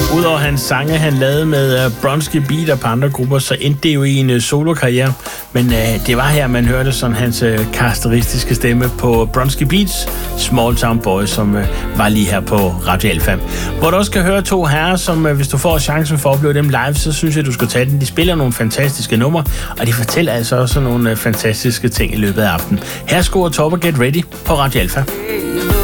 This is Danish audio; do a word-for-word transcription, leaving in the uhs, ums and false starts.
Udover hans sange, han lavede med uh, Bronski Beat og på andre grupper, så endte det jo i en uh, solokarriere. Men uh, det var her, man hørte sådan hans uh, karakteristiske stemme på Bronski Beats, Small Town Boy, som uh, var lige her på Radio Alfa. Hvor du også kan høre to herrer, som uh, hvis du får chancen for at opleve dem live, så synes jeg, du skal tage den. De spiller nogle fantastiske numre, og de fortæller altså også nogle uh, fantastiske ting i løbet af aftenen. Her scorer Top og Get Ready på Radio Alfa.